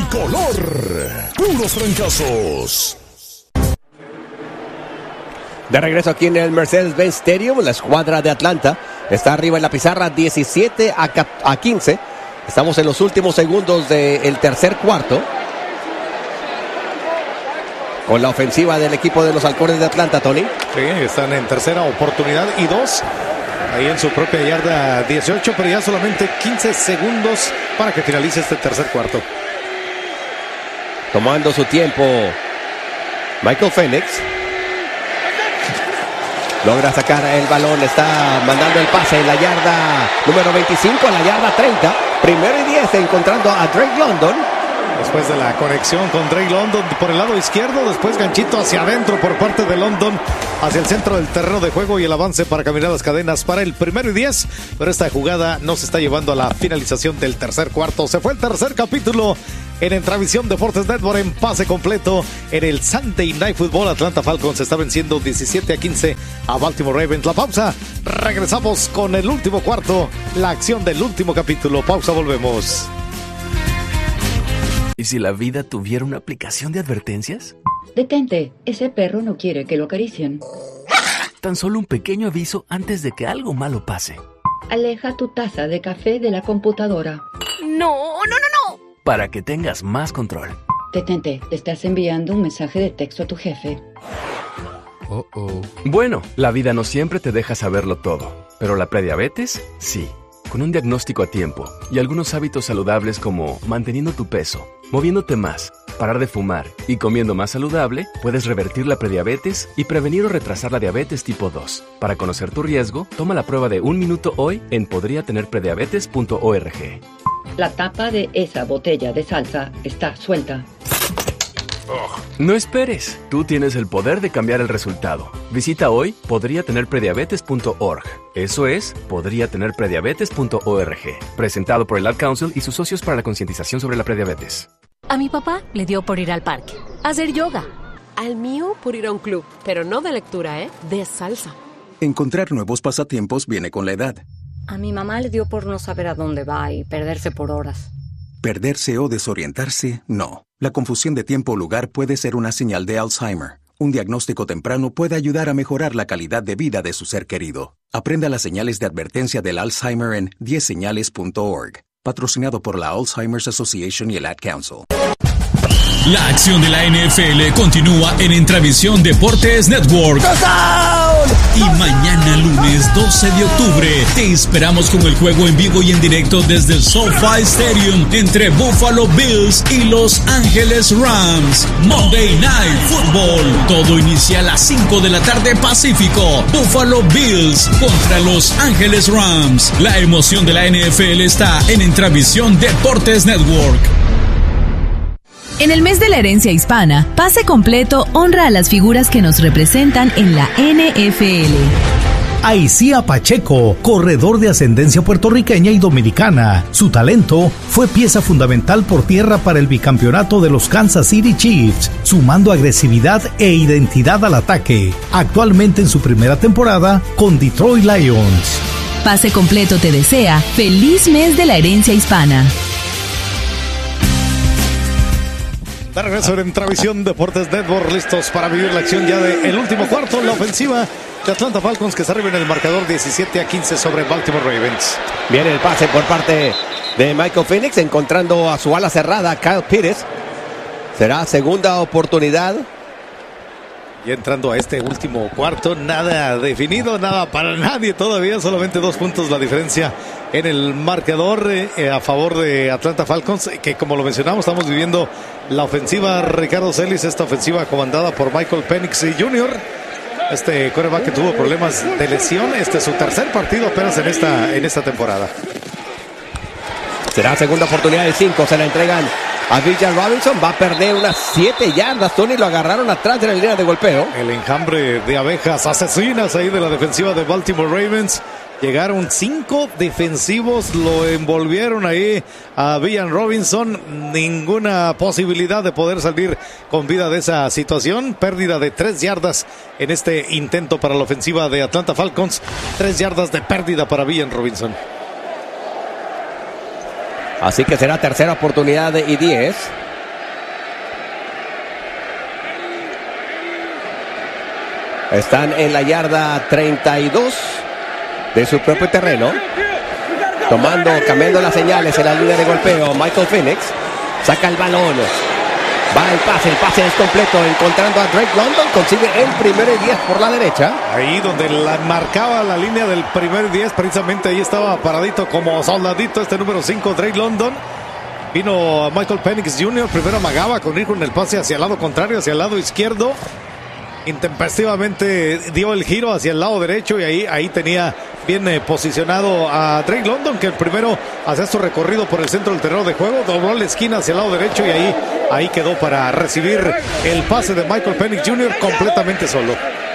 tricolor. Puros fracasos. De regreso aquí en el Mercedes-Benz Stadium, la escuadra de Atlanta está arriba en la pizarra 17-15. Estamos en los últimos segundos del tercer cuarto. Con la ofensiva del equipo de los Halcones de Atlanta, Tony. Sí, están en tercera oportunidad y 2. Ahí en su propia yarda 18, pero ya solamente 15 segundos para que finalice este tercer cuarto. Tomando su tiempo, Michael Penix. Logra sacar el balón, está mandando el pase en la yarda número 25 a la yarda 30. Primero y 10 encontrando a Drake London. Después de la conexión con Drake London por el lado izquierdo, después ganchito hacia adentro por parte de London, hacia el centro del terreno de juego y el avance para caminar las cadenas para el primero y 10. Pero esta jugada no se está llevando a la finalización del tercer cuarto. Se fue el tercer capítulo en Entravisión Deportes Network en pase completo en el Sunday Night Football. Atlanta Falcons está venciendo 17-15 a Baltimore Ravens. La pausa, regresamos con el último cuarto, la acción del último capítulo. Pausa, volvemos. ¿Y si la vida tuviera una aplicación de advertencias? Detente, ese perro no quiere que lo acaricien. Tan solo un pequeño aviso antes de que algo malo pase. Aleja tu taza de café de la computadora. No. Para que tengas más control. Detente, estás enviando un mensaje de texto a tu jefe. Bueno, la vida no siempre te deja saberlo todo, pero la prediabetes, sí. Con un diagnóstico a tiempo y algunos hábitos saludables como manteniendo tu peso, moviéndote más, parar de fumar y comiendo más saludable, puedes revertir la prediabetes y prevenir o retrasar la diabetes tipo 2. Para conocer tu riesgo, toma la prueba de 1 minuto hoy en podriatenerprediabetes.org. La tapa de esa botella de salsa está suelta. No esperes, tú tienes el poder de cambiar el resultado. Visita hoy podriatenerprediabetes.org. Eso es, podriatenerprediabetes.org. Presentado por el Ad Council y sus socios para la concientización sobre la prediabetes. A mi papá le dio por ir al parque, a hacer yoga. Al mío por ir a un club, pero no de lectura, de salsa. Encontrar nuevos pasatiempos viene con la edad. A mi mamá le dio por no saber a dónde va y perderse por horas. Perderse o desorientarse, no. La confusión de tiempo o lugar puede ser una señal de Alzheimer. Un diagnóstico temprano puede ayudar a mejorar la calidad de vida de su ser querido. Aprenda las señales de advertencia del Alzheimer en 10señales.org. Patrocinado por la Alzheimer's Association y el Ad Council. La acción de la NFL continúa en Entravisión Deportes Network. Y mañana lunes 12 de octubre te esperamos con el juego en vivo y en directo desde el SoFi Stadium entre Buffalo Bills y Los Ángeles Rams. Monday Night Football. Todo inicia a las 5 de la tarde Pacífico. Buffalo Bills contra Los Ángeles Rams. La emoción de la NFL está en Entravisión Deportes Network. En el mes de la herencia hispana, Pase Completo honra a las figuras que nos representan en la NFL. Aicía Pacheco, corredor de ascendencia puertorriqueña y dominicana. Su talento fue pieza fundamental por tierra para el bicampeonato de los Kansas City Chiefs, sumando agresividad e identidad al ataque. Actualmente en su primera temporada con Detroit Lions. Pase Completo te desea feliz mes de la herencia hispana. De regreso en Entravisión Deportes Network, listos para vivir la acción ya del último cuarto. La ofensiva de Atlanta Falcons que se arriba en el marcador 17-15 sobre Baltimore Ravens. Viene el pase por parte de Michael Penix, encontrando a su ala cerrada, Kyle Pitts. Será segunda oportunidad. Y entrando a este último cuarto, nada definido, nada para nadie todavía, solamente 2 puntos la diferencia en el marcador a favor de Atlanta Falcons, que como lo mencionamos, estamos viviendo la ofensiva Ricardo Celis, esta ofensiva comandada por Michael Penix Jr., este quarterback que tuvo problemas de lesión. Este es su tercer partido apenas en esta temporada. Será segunda oportunidad de 5, se la entregan a Villan Robinson, va a perder unas 7 yardas, Tony, lo agarraron atrás de la línea de golpeo. El enjambre de abejas asesinas ahí de la defensiva de Baltimore Ravens. Llegaron 5 defensivos, lo envolvieron ahí a Villan Robinson. Ninguna posibilidad de poder salir con vida de esa situación. Pérdida de 3 yardas en este intento para la ofensiva de Atlanta Falcons. 3 yardas de pérdida para Villan Robinson. Así que será tercera oportunidad y 10. Están en la yarda 32 de su propio terreno. Cambiando las señales en la línea de golpeo. Michael Penix saca el balón. Va el pase es completo, encontrando a Drake London, consigue el primero y 10 por la derecha. Ahí donde marcaba la línea del primer y 10, precisamente ahí estaba paradito como soldadito este número 5, Drake London. Vino Michael Penix Jr., primero amagaba con ir con el pase hacia el lado contrario, hacia el lado izquierdo. Intempestivamente dio el giro hacia el lado derecho y ahí tenía bien posicionado a Drake London, que el primero hacía su recorrido por el centro del terreno de juego, dobló la esquina hacia el lado derecho y ahí quedó para recibir el pase de Michael Penix Jr. completamente solo.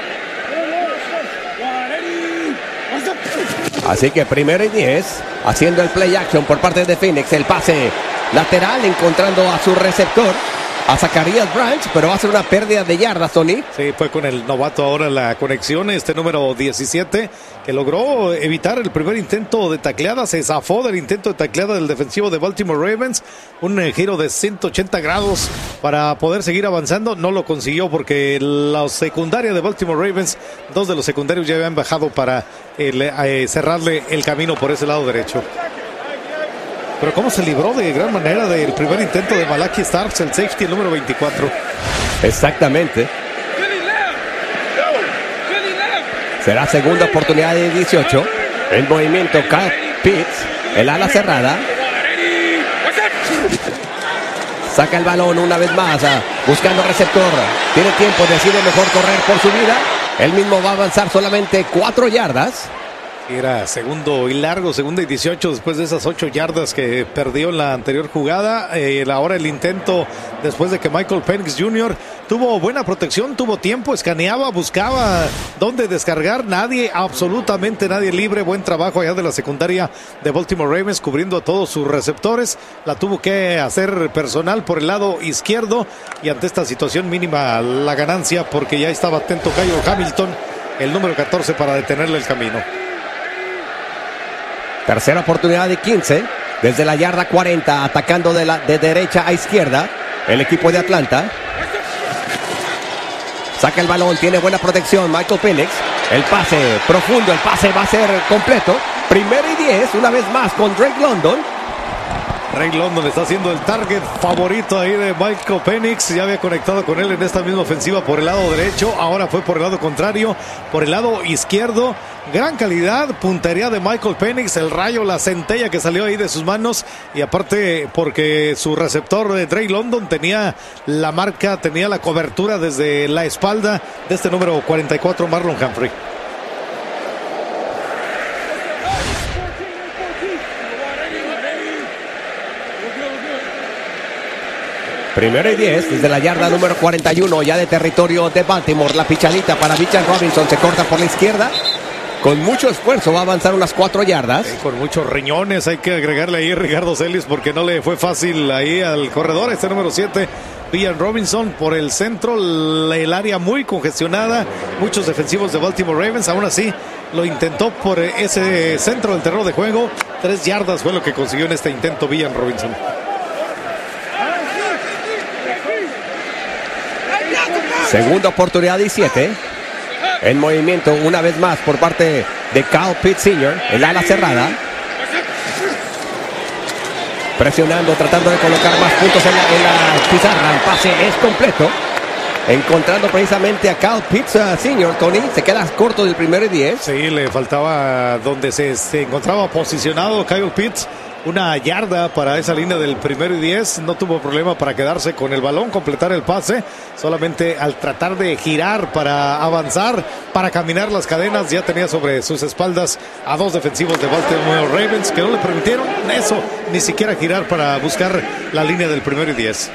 Así que primero y 10, haciendo el play action por parte de Phoenix, el pase lateral encontrando a su receptor, a Zacharias Branch, pero va a ser una pérdida de yardas, Tony. Sí, fue con el novato ahora la conexión, este número 17, que logró evitar el primer intento de tacleada, se zafó del intento de tacleada del defensivo de Baltimore Ravens, un giro de 180 grados para poder seguir avanzando, no lo consiguió porque la secundaria de Baltimore Ravens, dos de los secundarios ya habían bajado para cerrarle el camino por ese lado derecho. Pero cómo se libró de gran manera del primer intento de Malaki Starks, el safety, el número 24. Exactamente. Será segunda oportunidad de 18. En movimiento Kyle Pitts, el ala cerrada. Saca el balón una vez más, buscando receptor. Tiene tiempo, decide mejor correr por su vida. Él mismo va a avanzar solamente 4 yardas. Era segundo y largo, segunda y 18 después de esas 8 yardas que perdió en la anterior jugada. Ahora el intento después de que Michael Penix Jr. tuvo buena protección, tuvo tiempo, escaneaba, buscaba dónde descargar. Absolutamente nadie libre. Buen trabajo allá de la secundaria de Baltimore Ravens cubriendo a todos sus receptores. La tuvo que hacer personal por el lado izquierdo y ante esta situación mínima la ganancia porque ya estaba atento Kyle Hamilton, el número 14, para detenerle el camino. Tercera oportunidad de 15, desde la yarda 40, atacando de derecha a izquierda, el equipo de Atlanta. Saca el balón, tiene buena protección Michael Penix. El pase profundo, el pase va a ser completo. Primero y 10, una vez más con Drake London. Drake London está siendo el target favorito ahí de Michael Penix. Ya había conectado con él en esta misma ofensiva por el lado derecho. Ahora fue por el lado contrario, por el lado izquierdo. Gran calidad, puntería de Michael Penix. El rayo, la centella que salió ahí de sus manos. Y aparte porque su receptor de Drake London tenía la marca, tenía la cobertura desde la espalda de este número 44, Marlon Humphrey. Primero y 10, desde la yarda número 41, ya de territorio de Baltimore. La pichadita para Bijan Robinson, se corta por la izquierda. Con mucho esfuerzo va a avanzar unas 4 yardas. Con muchos riñones, hay que agregarle ahí a Ricardo Celis porque no le fue fácil ahí al corredor. Este número 7, Bijan Robinson, por el centro, el área muy congestionada. Muchos defensivos de Baltimore Ravens, aún así lo intentó por ese centro del terreno de juego. 3 yardas fue lo que consiguió en este intento Bijan Robinson. Segunda oportunidad 17. En movimiento una vez más por parte de Kyle Pitts Sr., el ala cerrada. Presionando, tratando de colocar más puntos en la pizarra. El pase es completo. Encontrando precisamente a Kyle Pitts Sr., Tony, se queda corto del primero y 10. Sí, le faltaba donde se encontraba posicionado Kyle Pitts. Una yarda para esa línea del primero y 10. No tuvo problema para quedarse con el balón, completar el pase. Solamente al tratar de girar para avanzar, para caminar las cadenas, ya tenía sobre sus espaldas a 2 defensivos de Baltimore Ravens que no le permitieron eso, ni siquiera girar para buscar la línea del primero y 10.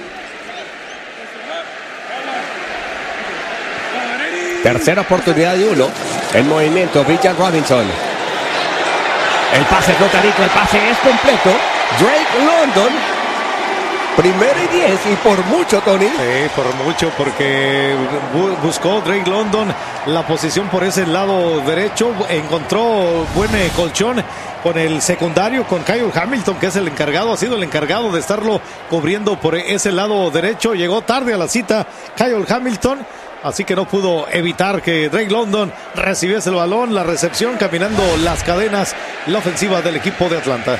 Tercera oportunidad de 1. En movimiento, Bijan Robinson. El pase es flotadito, el pase es completo. Drake London. Primero y 10 y por mucho, Tony. Sí, por mucho, porque buscó Drake London la posición por ese lado derecho. Encontró buen colchón con el secundario, con Kyle Hamilton, que es el encargado, ha sido el encargado de estarlo cubriendo por ese lado derecho. Llegó tarde a la cita Kyle Hamilton. así que no pudo evitar que Drake London recibiese el balón. La recepción, caminando las cadenas, la ofensiva del equipo de Atlanta.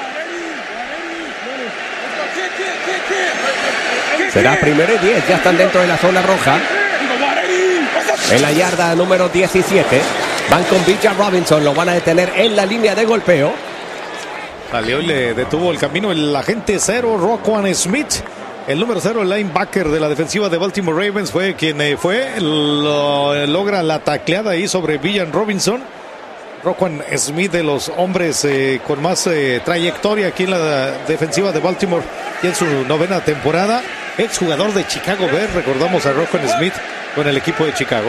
Será 1st y 10, ya están dentro de la zona roja. En la yarda número 17. Van con Bijan Robinson, lo van a detener en la línea de golpeo. Salió y le detuvo el camino el agente 0, Roquan Smith. El número 0, el linebacker de la defensiva de Baltimore Ravens, fue quien logra la tacleada ahí sobre Bijan Robinson. Roquan Smith, de los hombres con más trayectoria aquí en la defensiva de Baltimore y en su 9ª temporada. Exjugador de Chicago Bears, recordamos a Roquan Smith con el equipo de Chicago.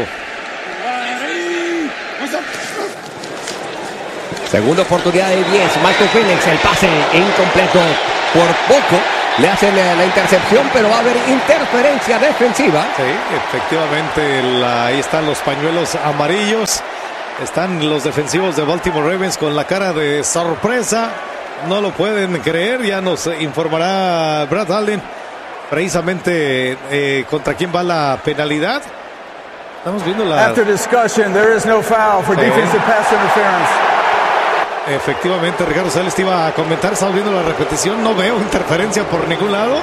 Segunda oportunidad de 10. Michael Penix, el pase incompleto por poco. Le hacen la intercepción, pero va a haber interferencia defensiva. Sí, efectivamente, ahí están los pañuelos amarillos. Están los defensivos de Baltimore Ravens con la cara de sorpresa. No lo pueden creer. Ya nos informará Brad Allen precisamente contra quién va la penalidad. Estamos viendo la... After discussion, there is no foul for defensive pass interference. Efectivamente, Ricardo Sales te iba a comentar, estamos viendo la repetición, no veo interferencia por ningún lado.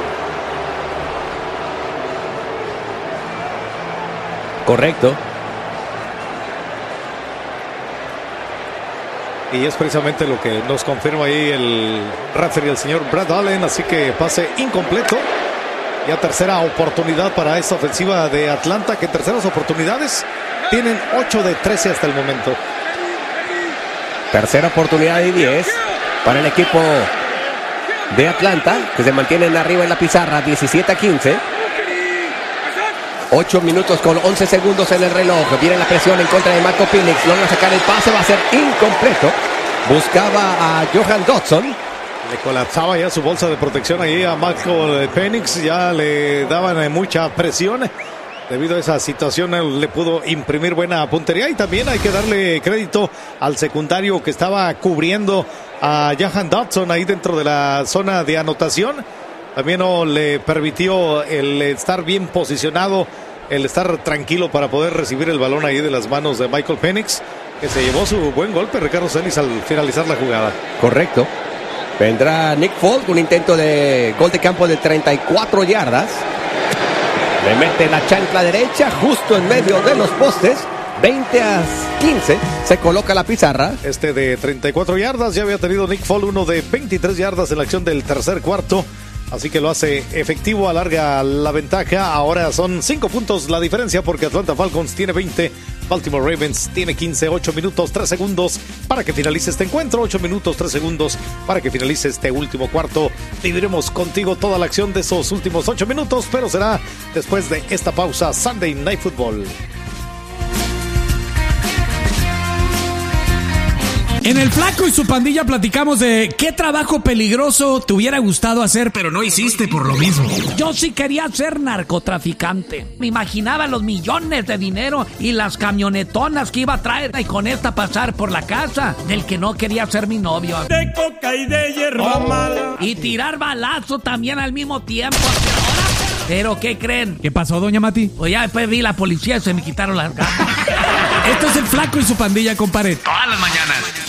Correcto. Y es precisamente lo que nos confirma ahí el referee, el señor Brad Allen, así que pase incompleto. Ya tercera oportunidad para esta ofensiva de Atlanta, que terceras oportunidades tienen 8 de 13 hasta el momento. Tercera oportunidad de 10 para el equipo de Atlanta, que se mantienen arriba en la pizarra, 17-15. 8 minutos con 11 segundos en el reloj. Viene la presión en contra de Michael Penix. Logra sacar el pase, va a ser incompleto. Buscaba a Johan Dodson. Le colapsaba ya su bolsa de protección ahí a Michael Penix. Ya le daban mucha presión. Debido a esa situación, él le pudo imprimir buena puntería. Y también hay que darle crédito al secundario que estaba cubriendo a Johan Dodson ahí dentro de la zona de anotación. También no le permitió el estar bien posicionado, el estar tranquilo para poder recibir el balón ahí de las manos de Michael Penix, que se llevó su buen golpe, Ricardo Celis, al finalizar la jugada. Correcto. Vendrá Nick Folk, un intento de gol de campo de 34 yardas. Le mete la chancla derecha justo en medio de los postes. 20-15. Se coloca la pizarra. Este de 34 yardas. Ya había tenido Nick Folk uno de 23 yardas en la acción del tercer cuarto. Así que lo hace efectivo, alarga la ventaja. Ahora son 5 puntos la diferencia porque Atlanta Falcons tiene 20. Baltimore Ravens tiene 15, 8 minutos, 3 segundos para que finalice este encuentro. 8 minutos, 3 segundos para que finalice este último cuarto. Viviremos contigo toda la acción de esos últimos 8 minutos, pero será después de esta pausa. Sunday Night Football. En el Flaco y su pandilla platicamos de qué trabajo peligroso te hubiera gustado hacer, pero no hiciste por lo mismo. Yo sí quería ser narcotraficante. Me imaginaba los millones de dinero y las camionetonas que iba a traer y con esta pasar por la casa del que no quería ser mi novio. De coca y de hierba mala. Y tirar balazo también al mismo tiempo. Pero ¿qué creen? ¿Qué pasó, doña Mati? Pues ya después vi la policía y se me quitaron las ganas. Esto es el Flaco y su pandilla, compadre. Todas las mañanas.